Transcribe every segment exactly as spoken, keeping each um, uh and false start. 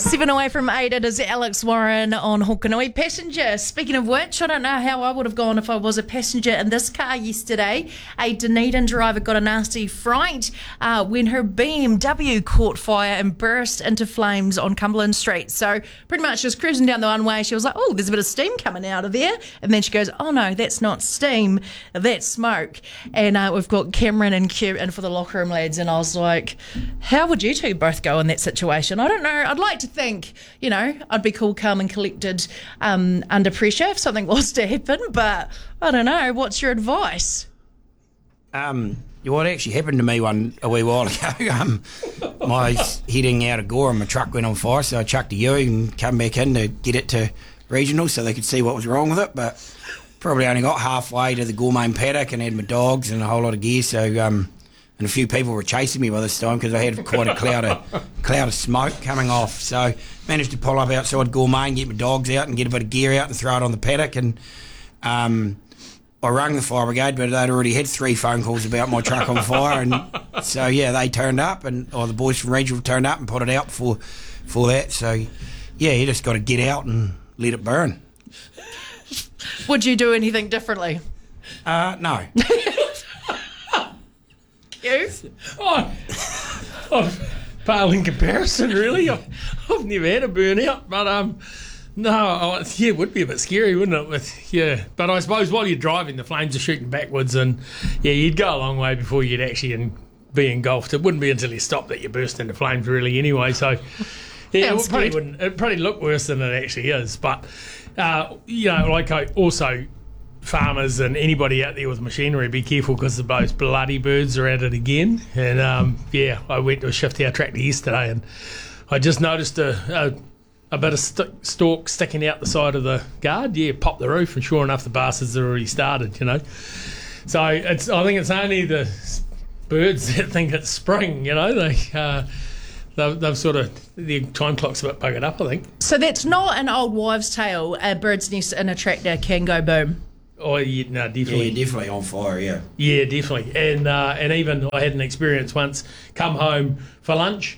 Seven away from eight, it is Alex Warren on Hokanui. Passenger, speaking of which, I don't know how I would have gone if I was a passenger in this car yesterday. A Dunedin driver got a nasty fright uh, when her B M W caught fire and burst into flames on Cumberland Street. So pretty much just cruising down the one way, she was like, oh, there's a bit of steam coming out of there. And then she goes, oh no, that's not steam, that's smoke. And uh, we've got Cameron and Q in for the locker room lads. And I was like, how would you two both go in that situation? I don't know. I'd like to think, you know, I'd be cool, calm and collected um, under pressure if something was to happen, but I don't know. What's your advice? Um, what actually happened to me one a wee while ago, um, I was heading out of Gore and my truck went on fire, so I chucked a U and come back in to get it to regional so they could see what was wrong with it, but probably only got halfway to the Gore main paddock and had my dogs and a whole lot of gear, so... Um, and a few people were chasing me by this time because I had quite a cloud of cloud of smoke coming off. So managed to pull up outside Gourmet and get my dogs out and get a bit of gear out and throw it on the paddock. And um, I rang the fire brigade, but they'd already had three phone calls about my truck on fire. And so, yeah, they turned up, and or the boys from Regional turned up and put it out for, for that. So, yeah, you just got to get out and let it burn. Would you do anything differently? Uh, no. You? Oh, oh, pale in comparison, really. I've, I've never had a burnout, but um, no, oh, yeah, it would be a bit scary, wouldn't it? With yeah, but I suppose while you're driving, the flames are shooting backwards, and yeah, you'd go a long way before you'd actually in, be engulfed. It wouldn't be until you stopped that you burst into flames, really. Anyway, so yeah, it probably wouldn't. It probably look worse than it actually is, but uh, you know, like I also. Farmers and anybody out there with machinery, be careful because those bloody birds are at it again. And um, yeah, I went to a shift our tractor yesterday and I just noticed a, a, a bit of st- stalk sticking out the side of the guard. Yeah, popped the roof, and sure enough, the bastards had already started, you know. So it's I think it's only the birds that think it's spring, you know. They uh, they've, they've sort of the time clock's a bit buggered up, I think. So that's not an old wives' tale. A bird's nest in a tractor can go boom. Oh, yeah, no, definitely. Yeah, definitely on fire, yeah. Yeah, definitely. And uh, and even I had an experience once, come home for lunch,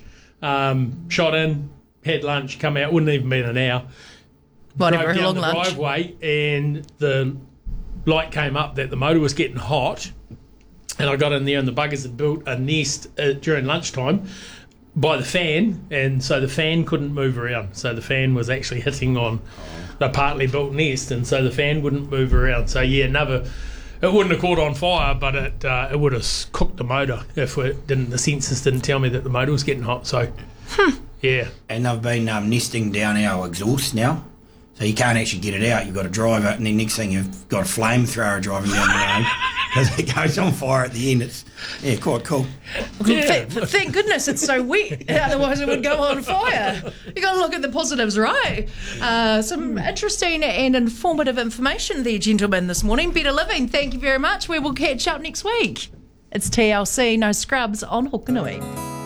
um, shot in, had lunch, come out, wouldn't even been an hour. Whatever, drove down long the lunch. driveway, and the light came up that the motor was getting hot, and I got in there and the buggers had built a nest uh, during lunchtime by the fan, and so the fan couldn't move around. So the fan was actually hitting on the partly built nest, and so the fan wouldn't move around. So yeah, never, it wouldn't have caught on fire, but it uh, it would have cooked the motor if it didn't. The sensors didn't tell me that the motor was getting hot. So hmm. yeah, and they've been um, nesting down our exhaust now, so you can't actually get it out. You've got to drive it, and then next thing you've got a flamethrower driving down the road because it goes on fire at the end. It's yeah, quite cool. Yeah. Th- thank goodness it's so wet, otherwise it would go on fire. You got to look at the positives, right? Uh, some interesting and informative information there, gentlemen, this morning. Better Living, thank you very much. We will catch up next week. It's T L C, no scrubs on Hokanui.